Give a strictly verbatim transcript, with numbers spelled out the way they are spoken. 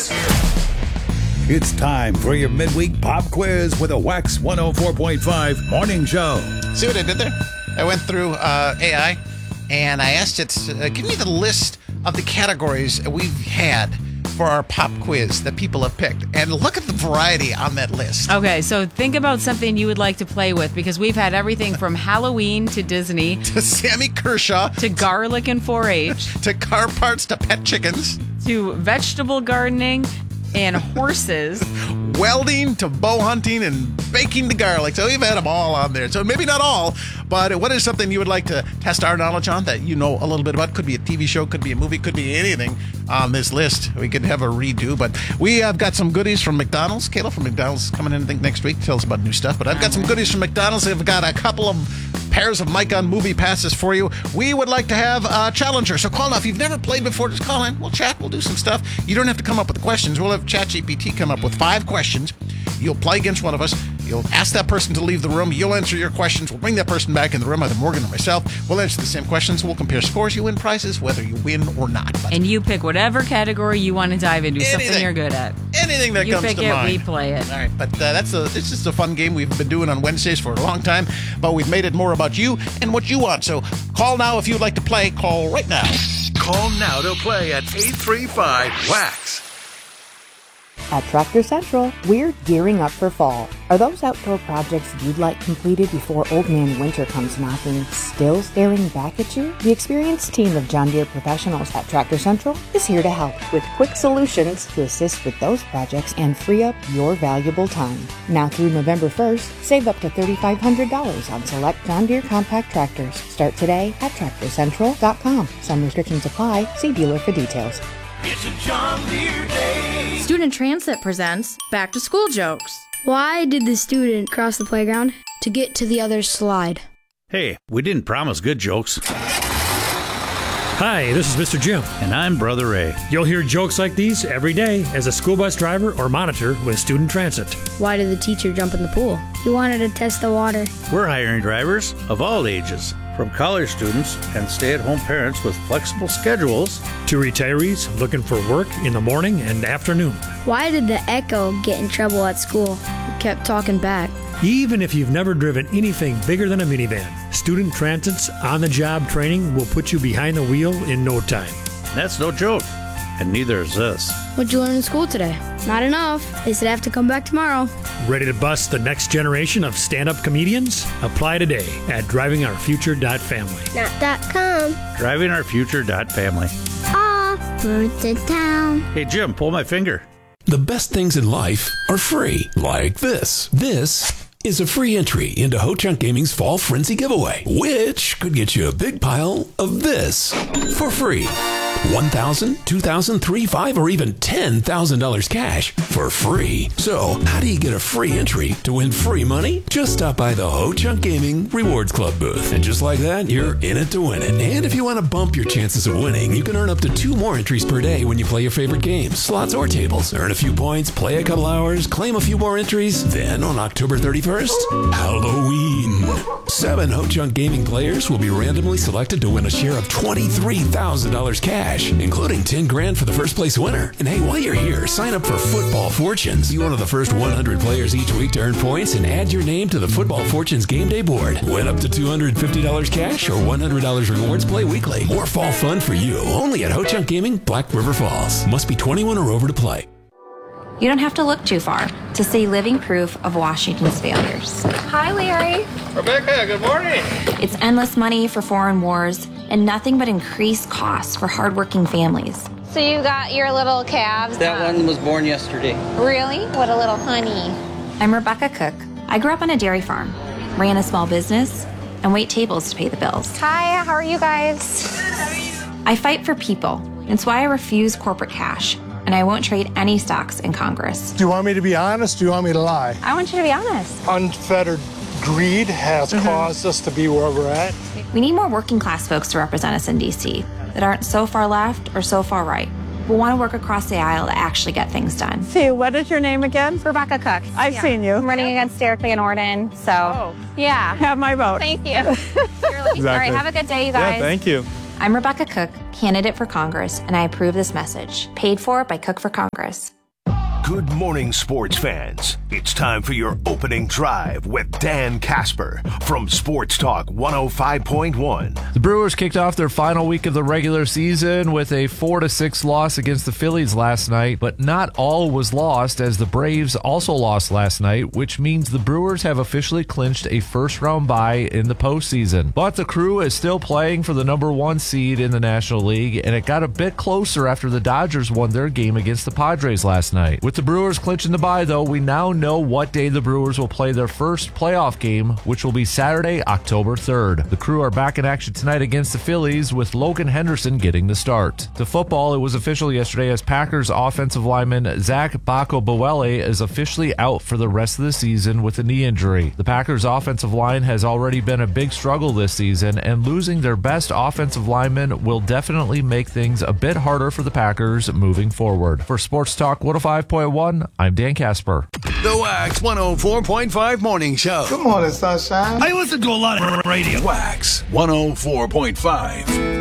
quiz. It's time for your midweek pop quiz with a Wax one oh four point five morning show. See what I did there? I went through uh, A I and I asked it to uh, give me the list of the categories we've had for our pop quiz that people have picked. And look at the variety on that list. Okay, so think about something you would like to play with, because we've had everything from Halloween to Disney To Sammy Kershaw. to garlic and four H To car parts to pet chickens. to vegetable gardening and horses. Welding to bow hunting and baking the garlic. So we've had them all on there. So maybe not all, but what is something you would like to test our knowledge on that you know a little bit about? Could be a T V show, could be a movie, could be anything on this list. We could have a redo, but we have got some goodies from McDonald's. Kayla from McDonald's coming in, I think, next week. Tell us about new stuff. But I've got some goodies from McDonald's. I've got a couple of pairs of Mike on movie passes for you. We would like to have a challenger. So call now. If you've never played before, just call in. We'll chat. We'll do some stuff. You don't have to come up with the questions. We'll have ChatGPT come up with five questions. You'll play against one of us. You'll ask that person to leave the room. You'll answer your questions. We'll bring that person back in the room, either Morgan or myself. We'll answer the same questions. We'll compare scores. You win prizes, whether you win or not. But And you pick whatever category you want to dive into, Anything. something you're good at. anything that You comes pick to it, mind. we play it. All right, but uh, that's a it's just a fun game we've been doing on Wednesdays for a long time, but we've made it more about you and what you want. So call now if you'd like to play. Call right now. Call now to play at eight three five wax. At Tractor Central, we're gearing up for fall. Are those outdoor projects you'd like completed before Old Man Winter comes knocking still staring back at you? The experienced team of John Deere professionals at Tractor Central is here to help with quick solutions to assist with those projects and free up your valuable time. Now through November first, save up to three thousand five hundred dollars on select John Deere compact tractors. Start today at tractor central dot com. Some restrictions apply. See dealer for details. It's a John Deere day. Student Transit presents Back to School Jokes. Why did the student cross the playground? To get to the other slide. Hey, we didn't promise good jokes. Hi, this is Mister Jim. And I'm Brother Ray. You'll hear jokes like these every day as a school bus driver or monitor with Student Transit. Why did the teacher jump in the pool? He wanted to test the water. We're hiring drivers of all ages, from college students and stay-at-home parents with flexible schedules To retirees looking for work in the morning and afternoon. Why did the Echo get in trouble at school? He kept talking back. Even if you've never driven anything bigger than a minivan, Student Transit's on-the-job training will put you behind the wheel in no time. That's no joke, and neither is this. What'd you learn in school today? Not enough. They said I have to come back tomorrow. Ready to bust the next generation of stand-up comedians? Apply today at driving our future dot family. Not dot com. driving our future dot family. Off to town. Hey, Jim, pull my finger. The best things in life are free, like this. This is a free entry into Ho Chunk Gaming's Fall Frenzy giveaway, which could get you a big pile of this for free. one thousand dollars, two thousand dollars, three thousand five thousand dollars, or even ten thousand dollars cash for free. So, how do you get a free entry to win free money? Just stop by the Ho Chunk Gaming Rewards Club booth. And just like that, you're in it to win it. And if you want to bump your chances of winning, you can earn up to two more entries per day when you play your favorite games, slots or tables. Earn a few points, play a couple hours, claim a few more entries. Then, on October thirty-first, Halloween. Seven Ho Chunk Gaming players will be randomly selected to win a share of twenty-three thousand dollars cash, including ten grand for the first place winner. And hey, while you're here, sign up for Football Fortunes. Be one of the first one hundred players each week to earn points and add your name to the Football Fortunes game day board. Win up to two hundred fifty dollars cash or one hundred dollars rewards. Play weekly. More fall fun for you. Only at Ho Chunk Gaming, Black River Falls. Must be twenty-one or over to play. You don't have to look too far to see living proof of Washington's failures. Hi, Larry. Rebecca, good morning. It's endless money for foreign wars and nothing but increased costs for hardworking families. So you got your little calves? That um, one was born yesterday. Really? What a little honey. I'm Rebecca Cook. I grew up on a dairy farm, ran a small business, and wait tables to pay the bills. Hi, how are you guys? I fight for people. It's why I refuse corporate cash, and I won't trade any stocks in Congress. Do you want me to be honest? Do you want me to lie? I want you to be honest. Unfettered greed has mm-hmm. caused us to be where we're at. We need more working class folks to represent us in D C that aren't so far left or so far right. We want to work across the aisle to actually get things done. See, what is your name again? Rebecca Cook. I've yeah. seen you. I'm running against Derek Van Orden, so oh. yeah. Have my vote. Thank you. Exactly. All right, have a good day, you guys. Yeah, thank you. I'm Rebecca Cook, candidate for Congress, and I approve this message. Paid for by Cook for Congress. Good morning, sports fans. It's time for your opening drive with Dan Casper from Sports Talk one oh five point one. The Brewers kicked off their final week of the regular season with a four to six loss against the Phillies last night, but not all was lost as the Braves also lost last night, which means the Brewers have officially clinched a first-round bye in the postseason. But the Crew is still playing for the number one seed in the National League, and it got a bit closer after the Dodgers won their game against the Padres last night. With the Brewers clinching the bye, though, we now know what day the Brewers will play their first playoff game, which will be Saturday, October third. The Crew are back in action tonight against the Phillies, with Logan Henderson getting the start. To football, it was official yesterday as Packers offensive lineman Zach Bacco-Boele is officially out for the rest of the season with a knee injury. The Packers offensive line has already been a big struggle this season, and losing their best offensive lineman will definitely make things a bit harder for the Packers moving forward. For Sports Talk one oh five point one, I'm Dan Casper. The Wax one oh four point five Morning Show. Good morning, sunshine. I listen to a lot of radio. Wax one oh four point five.